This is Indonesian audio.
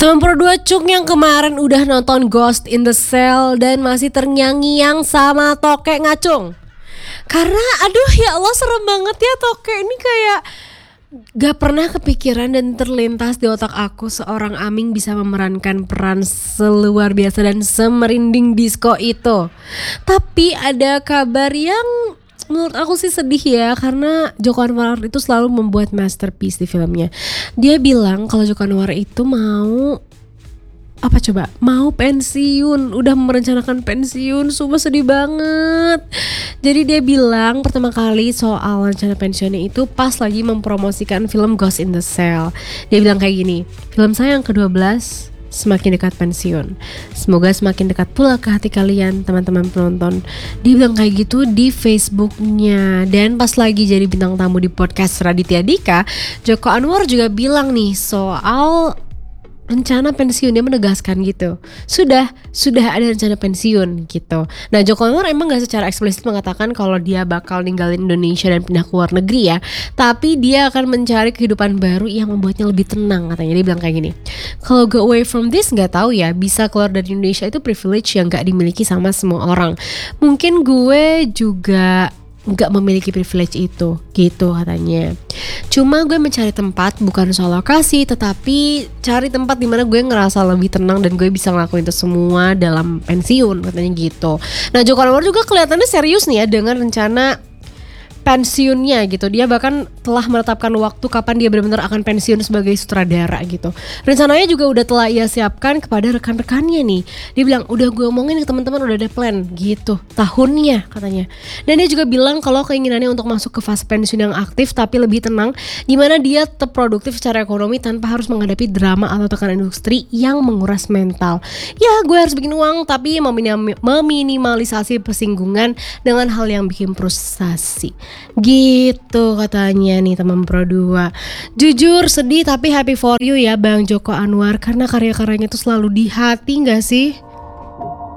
Teman berdua Cuk yang kemarin udah nonton Ghost in the Shell dan masih terngiang-ngiang sama Tokek ngacung. Karena aduh ya Allah serem banget ya Tokek ini, kayak gak pernah kepikiran dan terlintas di otak aku seorang Aming bisa memerankan peran seluar biasa dan semerinding disco itu. Tapi ada kabar yang menurut aku sih sedih ya, karena Joko Anwar itu selalu membuat masterpiece di filmnya. Dia bilang kalau Joko Anwar itu mau pensiun, udah merencanakan pensiun. Sumpah sedih banget. Jadi dia bilang pertama kali soal rencana pensiunnya itu pas lagi mempromosikan film Ghost in the Shell. Dia bilang kayak gini, film saya yang ke-12 semakin dekat pensiun. Semoga semakin dekat pula ke hati kalian teman-teman penonton. Dia bilang kayak gitu di Facebooknya. Dan pas lagi jadi bintang tamu di podcast Raditya Dika, Joko Anwar juga bilang nih soal rencana pensiun. Dia menegaskan gitu, sudah ada rencana pensiun gitu. Nah Joko Anwar emang gak secara eksplisit mengatakan kalau dia bakal ninggalin Indonesia dan pindah ke luar negeri ya, tapi dia akan mencari kehidupan baru yang membuatnya lebih tenang katanya. Dia bilang kayak gini, kalau go away from this gak tahu ya, bisa keluar dari Indonesia itu privilege yang gak dimiliki sama semua orang. Mungkin gue juga gak memiliki privilege itu gitu katanya. Cuma gue mencari tempat bukan soal lokasi, tetapi cari tempat dimana gue ngerasa lebih tenang dan gue bisa ngelakuin itu semua dalam pensiun katanya gitu. Nah Joko Anwar juga kelihatannya serius nih ya dengan rencana pensiunnya gitu. Dia bahkan telah menetapkan waktu kapan dia benar-benar akan pensiun sebagai sutradara gitu. Rencananya juga udah telah ia siapkan kepada rekan-rekannya nih. Dia bilang udah gue omongin ke teman-teman, udah ada plan gitu tahunnya katanya. Dan dia juga bilang kalau keinginannya untuk masuk ke fase pensiun yang aktif tapi lebih tenang, dimana dia tetap produktif secara ekonomi tanpa harus menghadapi drama atau tekanan industri yang menguras mental. Ya gue harus bikin uang tapi meminimalisasi persinggungan dengan hal yang bikin frustasi gitu katanya nih teman Pro 2. Jujur sedih tapi happy for you ya Bang Joko Anwar, karena karya-karyanya tuh selalu di hati gak sih?